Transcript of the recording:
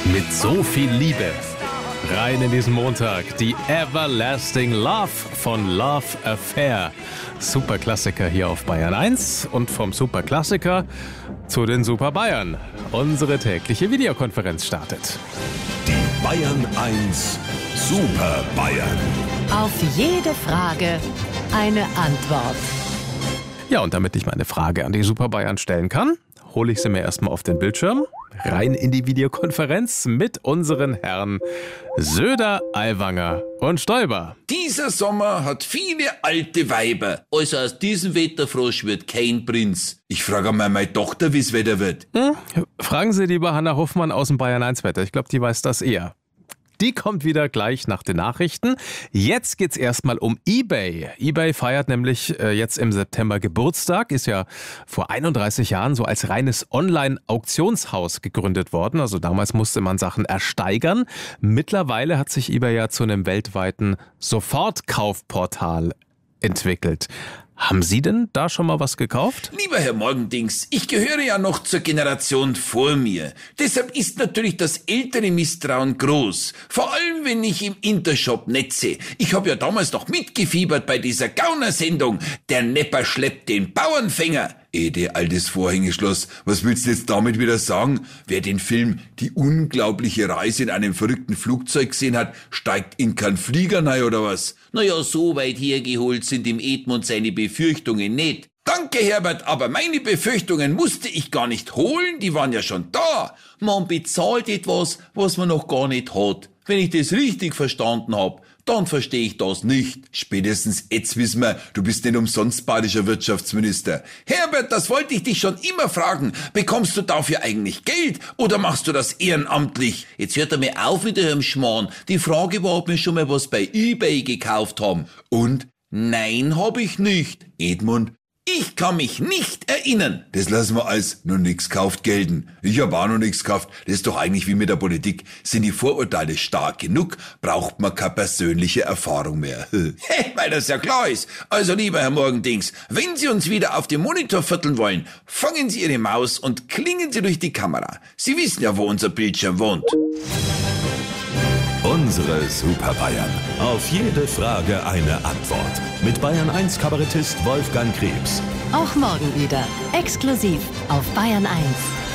Mit so viel Liebe rein in diesen Montag. Die Everlasting Love von Love Affair. Superklassiker hier auf Bayern 1 und vom Superklassiker zu den Super Bayern. Unsere tägliche Videokonferenz startet. Die Bayern 1 Super Bayern. Auf jede Frage eine Antwort. Ja, und damit ich meine Frage an die Super Bayern stellen kann, hole ich sie mir erstmal auf den Bildschirm. Rein in die Videokonferenz mit unseren Herren Söder, Aiwanger und Stoiber. Dieser Sommer hat viele alte Weiber. Also aus diesem Wetterfrosch wird kein Prinz. Ich frage mal meine Tochter, wie's Wetter wird. Fragen Sie lieber Hanna Hoffmann aus dem Bayern 1 Wetter. Ich glaube, die weiß das eher. Die kommt wieder gleich nach den Nachrichten. Jetzt geht's erstmal um eBay. eBay feiert nämlich jetzt im September Geburtstag, ist ja vor 31 Jahren so als reines Online-Auktionshaus gegründet worden. Also damals musste man Sachen ersteigern. Mittlerweile hat sich eBay ja zu einem weltweiten Sofortkaufportal entwickelt. Haben Sie denn da schon mal was gekauft? Lieber Herr Morgendings, ich gehöre ja noch zur Generation vor mir. Deshalb ist natürlich das ältere Misstrauen groß. Vor allem, wenn ich im Intershop netze. Ich habe ja damals noch mitgefiebert bei dieser Gaunersendung. Der Nepper schleppt den Bauernfänger. Ede, altes Vorhängeschloss, was willst du jetzt damit wieder sagen? Wer den Film Die unglaubliche Reise in einem verrückten Flugzeug gesehen hat, steigt in keinen Flieger rein oder was? Naja, so weit hergeholt sind dem Edmund seine Befürchtungen nicht. Danke, Herbert, aber meine Befürchtungen musste ich gar nicht holen, die waren ja schon da. Man bezahlt etwas, was man noch gar nicht hat. Wenn ich das richtig verstanden hab, dann verstehe ich das nicht. Spätestens jetzt wissen wir, du bist nicht umsonst bayerischer Wirtschaftsminister. Herbert, das wollte ich dich schon immer fragen. Bekommst du dafür eigentlich Geld oder machst du das ehrenamtlich? Jetzt hört er mir auf mit eurem Schmarrn. Die Frage war, ob wir schon mal was bei eBay gekauft haben. Und? Nein, hab ich nicht. Edmund? Ich kann mich nicht erinnern. Das lassen wir als noch nix kauft gelten. Ich hab auch noch nix gekauft. Das ist doch eigentlich wie mit der Politik. Sind die Vorurteile stark genug, braucht man keine persönliche Erfahrung mehr. Weil das ja klar ist. Also lieber Herr Morgendings, wenn Sie uns wieder auf dem Monitor vierteln wollen, fangen Sie Ihre Maus und klingen Sie durch die Kamera. Sie wissen ja, wo unser Bildschirm wohnt. Unsere Super Bayern. Auf jede Frage eine Antwort. Mit Bayern 1 Kabarettist Wolfgang Krebs. Auch morgen wieder. Exklusiv auf Bayern 1.